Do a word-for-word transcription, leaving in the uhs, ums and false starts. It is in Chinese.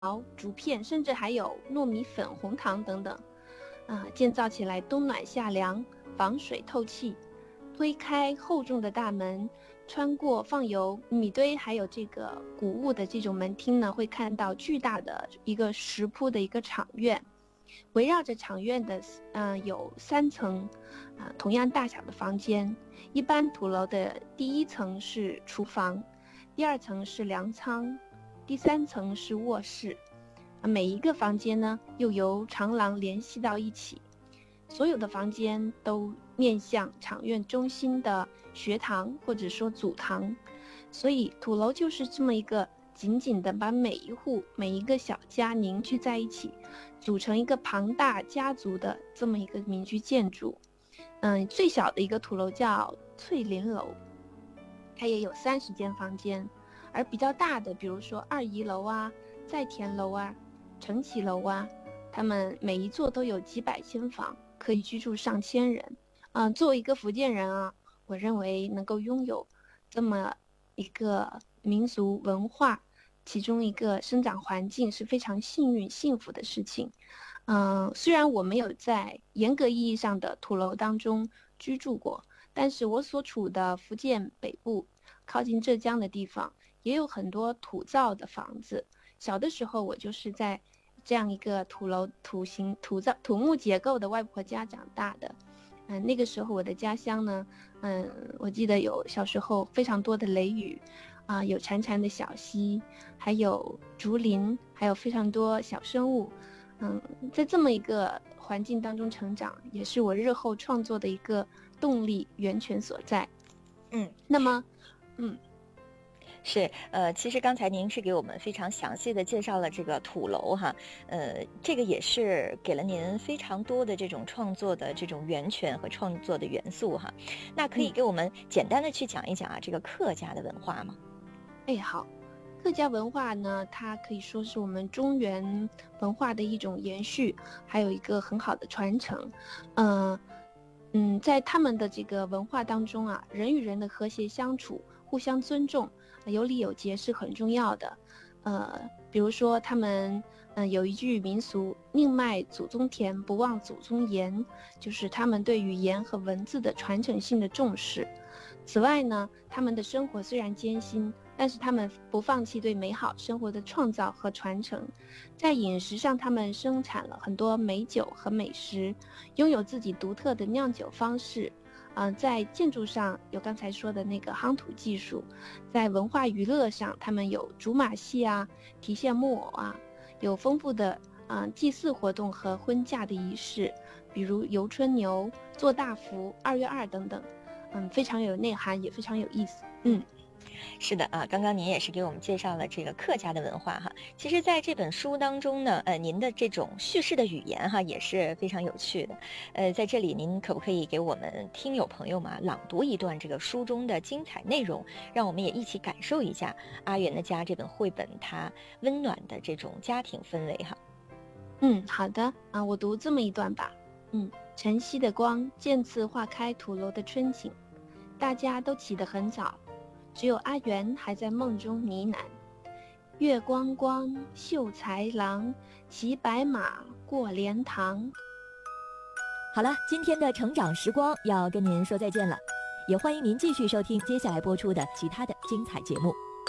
竹片，甚至还有糯米粉、红糖等等，啊、建造起来冬暖夏凉，防水透气。推开厚重的大门，穿过放有米堆还有这个谷物的这种门厅呢，会看到巨大的一个石铺的一个场院。围绕着场院的，嗯、呃，有三层，啊、呃，同样大小的房间。一般土楼的第一层是厨房，第二层是粮仓，第三层是卧室。啊，每一个房间呢，又由长廊联系到一起。所有的房间都面向场院中心的学堂或者说祖堂，所以土楼就是这么一个紧紧的把每一户每一个小家凝聚在一起，组成一个庞大家族的这么一个民居建筑。嗯，最小的一个土楼叫翠林楼，它也有三十间房间，而比较大的，比如说二姨楼啊、在田楼啊、承启楼啊，他们每一座都有几百间房，可以居住上千人。嗯、呃，作为一个福建人啊，我认为能够拥有这么一个民族文化，其中一个生长环境是非常幸运、幸福的事情。嗯、呃，虽然我没有在严格意义上的土楼当中居住过，但是我所处的福建北部，靠近浙江的地方，也有很多土造的房子。小的时候，我就是在这样一个土楼、土形、土造、土木结构的外婆家长大的。嗯、呃，那个时候我的家乡呢，嗯，我记得有小时候非常多的雷雨，啊、呃，有潺潺的小溪，还有竹林，还有非常多小生物。嗯，在这么一个环境当中成长，也是我日后创作的一个动力源泉所在。 嗯， 那么，嗯。 是，呃，其实刚才您是给我们非常详细的介绍了这个土楼哈，呃，这个也是给了您非常多的这种创作的这种源泉和创作的元素哈。那可以给我们简单的去讲一讲啊，这个客家的文化吗？ 哎，好，客家文化呢，它可以说是我们中原文化的一种延续，还有一个很好的传承。嗯、呃、嗯，在他们的这个文化当中啊，人与人的和谐相处，互相尊重，有礼有节是很重要的。呃，比如说他们，嗯、呃，有一句民俗“宁卖祖宗田，不忘祖宗言”，就是他们对语言和文字的传承性的重视。此外呢，他们的生活虽然艰辛，但是他们不放弃对美好生活的创造和传承。在饮食上，他们生产了很多美酒和美食，拥有自己独特的酿酒方式。嗯、呃，在建筑上有刚才说的那个夯土技术，在文化娱乐上，他们有竹马戏啊、提线木偶啊，有丰富的啊、呃、祭祀活动和婚嫁的仪式，比如游春牛、做大福、二月二等等。嗯，非常有内涵，也非常有意思。嗯， 是的啊，刚刚您也是给我们介绍了这个客家的文化哈。其实在这本书当中呢，呃，您的这种叙事的语言哈也是非常有趣的。呃，在这里您可不可以给我们听友朋友们朗读一段这个书中的精彩内容，让我们也一起感受一下阿元的家这本绘本它温暖的这种家庭氛围哈。 嗯，好的啊，我读这么一段吧。嗯，晨曦的光渐次化开土楼的春景，大家都起得很早，只有阿元还在梦中呢喃：月光光，秀才郎，骑白马过莲塘。 好了，今天的成长时光要跟您说再见了，也欢迎您继续收听接下来播出的其他的精彩节目。